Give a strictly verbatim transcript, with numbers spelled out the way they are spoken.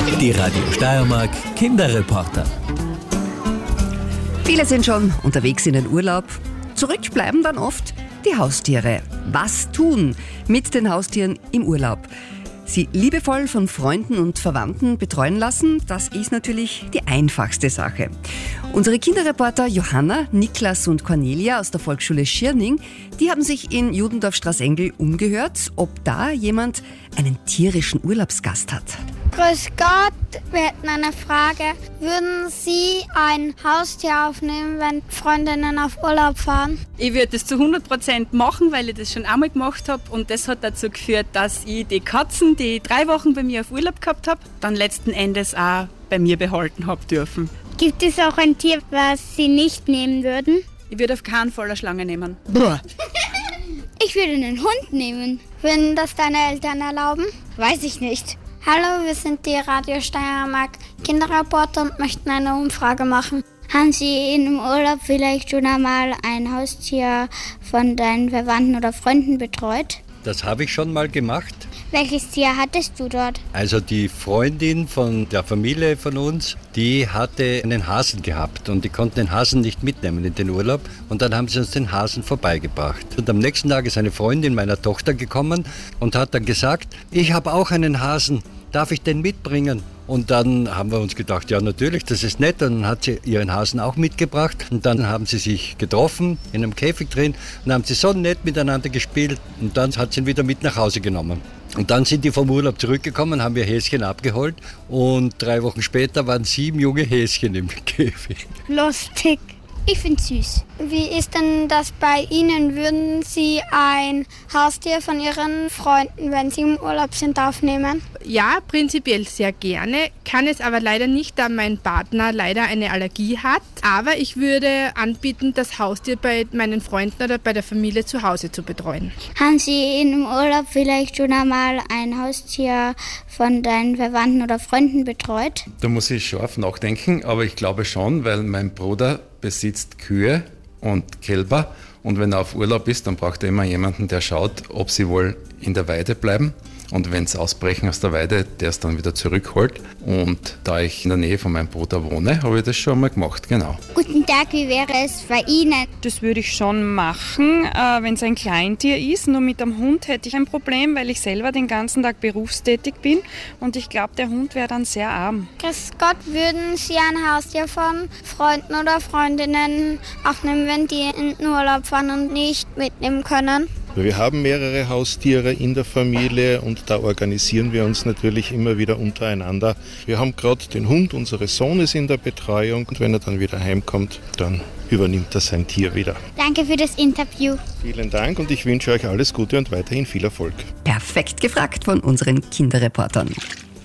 Die Radio Steiermark Kinderreporter. Viele sind schon unterwegs in den Urlaub. Zurück bleiben dann oft die Haustiere. Was tun mit den Haustieren im Urlaub? Sie liebevoll von Freunden und Verwandten betreuen lassen, das ist natürlich die einfachste Sache. Unsere Kinderreporter Johanna, Niklas und Cornelia aus der Volksschule Schirning, die haben sich in Judendorf-Straßengel umgehört, ob da jemand einen tierischen Urlaubsgast hat. Grüß Gott, wir hätten eine Frage. Würden Sie ein Haustier aufnehmen, wenn Freundinnen auf Urlaub fahren? Ich würde das zu hundert Prozent machen, weil ich das schon einmal gemacht habe. Und das hat dazu geführt, dass ich die Katzen, die drei Wochen bei mir auf Urlaub gehabt habe, dann letzten Endes auch bei mir behalten habe dürfen. Gibt es auch ein Tier, was Sie nicht nehmen würden? Ich würde auf keinen Fall eine Schlange nehmen. Ich würde einen Hund nehmen. Würden das deine Eltern erlauben? Weiß ich nicht. Hallo, wir sind die Radio Steiermark Kinderreporter und möchten eine Umfrage machen. Haben Sie im Urlaub vielleicht schon einmal ein Haustier von deinen Verwandten oder Freunden betreut? Das habe ich schon mal gemacht. Welches Tier hattest du dort? Also die Freundin von der Familie von uns, die hatte einen Hasen gehabt und die konnten den Hasen nicht mitnehmen in den Urlaub und dann haben sie uns den Hasen vorbeigebracht. Und am nächsten Tag ist eine Freundin meiner Tochter gekommen und hat dann gesagt, ich habe auch einen Hasen, darf ich den mitbringen? Und dann haben wir uns gedacht, ja natürlich, das ist nett. Und dann hat sie ihren Hasen auch mitgebracht. Und dann haben sie sich getroffen, in einem Käfig drin. Und haben sie so nett miteinander gespielt. Und dann hat sie ihn wieder mit nach Hause genommen. Und dann sind die vom Urlaub zurückgekommen, haben ihr Häschen abgeholt. Und drei Wochen später waren sieben junge Häschen im Käfig. Lustig. Ich find's süß. Wie ist denn das bei Ihnen? Würden Sie ein Haustier von Ihren Freunden, wenn Sie im Urlaub sind, aufnehmen? Ja, prinzipiell sehr gerne, kann es aber leider nicht, da mein Partner leider eine Allergie hat. Aber ich würde anbieten, das Haustier bei meinen Freunden oder bei der Familie zu Hause zu betreuen. Haben Sie im Urlaub vielleicht schon einmal ein Haustier von deinen Verwandten oder Freunden betreut? Da muss ich scharf nachdenken, aber ich glaube schon, weil mein Bruder besitzt Kühe und Kälber und wenn er auf Urlaub ist, dann braucht er immer jemanden, der schaut, ob sie wohl in der Weide bleiben. Und wenn sie ausbrechen aus der Weide, der es dann wieder zurückholt. Und da ich in der Nähe von meinem Bruder wohne, habe ich das schon mal gemacht, genau. Guten Tag, wie wäre es bei Ihnen? Das würde ich schon machen, äh, wenn es ein Kleintier ist. Nur mit dem Hund hätte ich ein Problem, weil ich selber den ganzen Tag berufstätig bin. Und ich glaube, der Hund wäre dann sehr arm. Grüß Gott, würden Sie ein Haustier von Freunden oder Freundinnen aufnehmen, wenn die in den Urlaub fahren und nicht mitnehmen können? Wir haben mehrere Haustiere in der Familie und da organisieren wir uns natürlich immer wieder untereinander. Wir haben gerade den Hund unseres Sohnes in der Betreuung und wenn er dann wieder heimkommt, dann übernimmt er sein Tier wieder. Danke für das Interview. Vielen Dank und ich wünsche euch alles Gute und weiterhin viel Erfolg. Perfekt gefragt von unseren Kinderreportern.